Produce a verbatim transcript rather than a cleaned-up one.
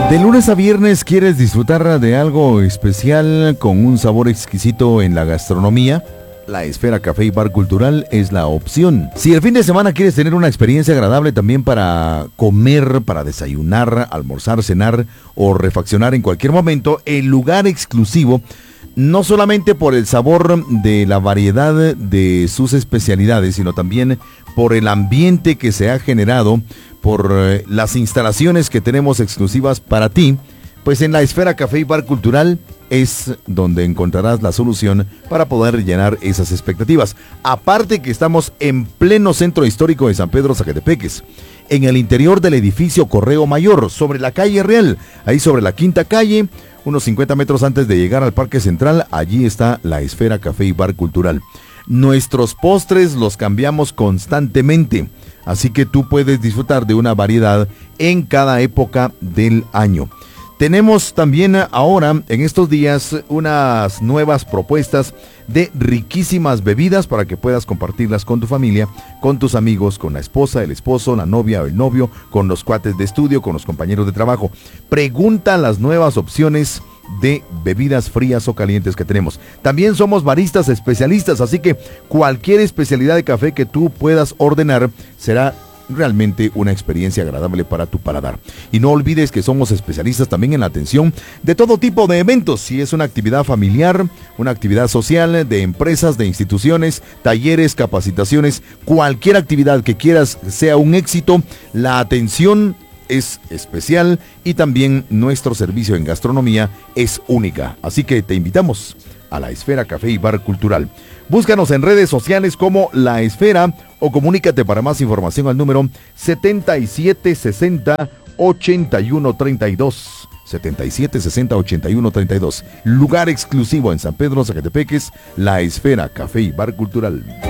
De lunes a viernes, ¿quieres disfrutar de algo especial con un sabor exquisito en la gastronomía? La Esfera Café y Bar Cultural es la opción. Si el fin de semana quieres tener una experiencia agradable también para comer, para desayunar, almorzar, cenar o refaccionar en cualquier momento, el lugar exclusivo, no solamente por el sabor de la variedad de sus especialidades, sino también por el ambiente que se ha generado, por eh, las instalaciones que tenemos exclusivas para ti, pues en la Esfera Café y Bar Cultural es donde encontrarás la solución para poder llenar esas expectativas. Aparte que estamos en pleno centro histórico de San Pedro Zacatepeques, en el interior del edificio Correo Mayor, sobre la calle Real, ahí sobre la quinta calle, unos cincuenta metros antes de llegar al Parque Central, allí está la Esfera Café y Bar Cultural. Nuestros postres los cambiamos constantemente, así que tú puedes disfrutar de una variedad en cada época del año. Tenemos también ahora, en estos días, unas nuevas propuestas de riquísimas bebidas para que puedas compartirlas con tu familia, con tus amigos, con la esposa, el esposo, la novia o el novio, con los cuates de estudio, con los compañeros de trabajo. Pregunta las nuevas opciones de bebidas frías o calientes que tenemos. También somos baristas especialistas, así que cualquier especialidad de café que tú puedas ordenar será realmente una experiencia agradable para tu paladar. Y no olvides que somos especialistas también en la atención de todo tipo de eventos. Si es una actividad familiar, una actividad social, de empresas, de instituciones, talleres, capacitaciones, cualquier actividad que quieras sea un éxito, la atención es especial y también nuestro servicio en gastronomía es única. Así que te invitamos a la Esfera Café y Bar Cultural. Búscanos en redes sociales como La Esfera o comunícate para más información al número setenta y siete sesenta ochenta y uno treinta y dos. setenta y siete sesenta ochenta y uno treinta y dos. Lugar exclusivo en San Pedro Zacatepeques, La Esfera Café y Bar Cultural.